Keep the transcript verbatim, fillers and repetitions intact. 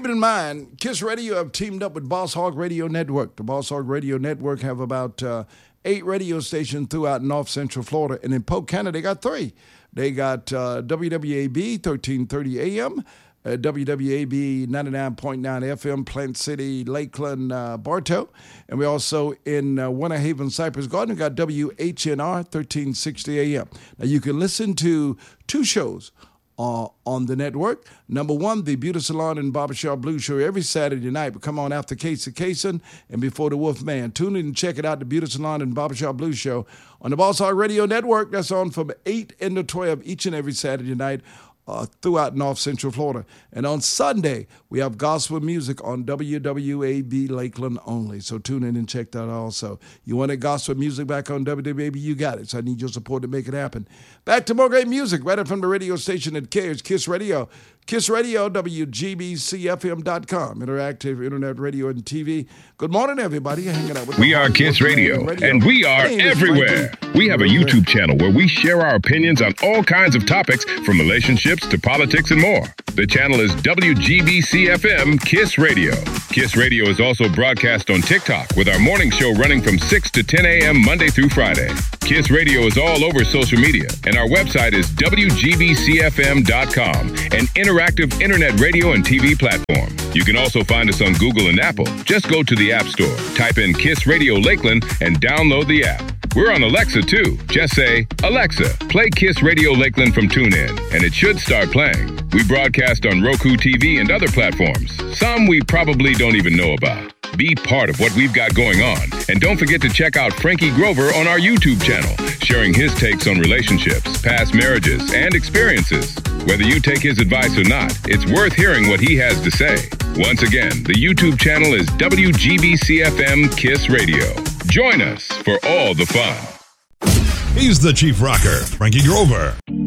Keep it in mind, Kiss Radio have teamed up with Boss Hog Radio Network. The Boss Hog Radio Network have about uh, eight radio stations throughout North Central Florida. And in Polk County, they got three. They got uh, W W A B thirteen thirty A M, uh, W W A B ninety-nine point nine F M, Plant City, Lakeland, uh, Bartow. And we also in uh, Winter Haven, Cypress Garden, got W H N R thirteen sixty A M. Now, you can listen to two shows Uh, on the network. Number one, the Beauty Salon and Barbershop Blues Show every Saturday night. But come on after Casey Kasem and before the Wolf Man. Tune in and check it out, the Beauty Salon and Barbershop Blues Show on the Boss Hog Radio Network. That's on from eight into twelve each and every Saturday night uh, throughout North Central Florida. And on Sunday, we have gospel music on W W A B Lakeland only. So tune in and check that out also. You want gospel music back on W W A B? You got it. So I need your support to make it happen. Back to more great music right up from the radio station that cares, Kiss Radio. Kiss Radio, W G B C F M dot com, interactive internet radio and T V. Good morning, everybody. You're hanging out with We are Kiss Radio, radio, and we are everywhere. We have a YouTube channel where we share our opinions on all kinds of topics, from relationships to politics and more. The channel is W G B C F M Kiss Radio. Kiss Radio is also broadcast on TikTok with our morning show running from six to ten a.m. Monday through Friday. Kiss Radio is all over social media, and our website is W G B C F M dot com, an interactive internet radio and T V platform. You can also find us on Google and Apple. Just go to the App Store, type in Kiss Radio Lakeland, and download the app. We're on Alexa, too. Just say, Alexa, play Kiss Radio Lakeland from TuneIn, and it should start playing. We broadcast on Roku T V and other platforms. Some we probably don't even know about. Be part of what we've got going on. And don't forget to check out Frankie Grover on our YouTube channel, sharing his takes on relationships, past marriages, and experiences. Whether you take his advice or not, it's worth hearing what he has to say. Once again, the YouTube channel is W G B C F M Kiss Radio. Join us for all the fun. He's the Chief Rocker, Frankie Grover.